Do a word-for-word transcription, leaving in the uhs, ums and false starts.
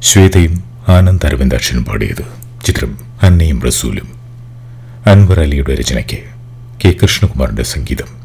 ശ്വേതയും ആനന്ദ് അരവിന്ദാക്ഷനും പാടിയത്. ചിത്രം അന്നയും റസൂലും. അൻവർ അലിയുടെ രചനയ്ക്ക് കെ കൃഷ്ണകുമാറിന്റെ സംഗീതം.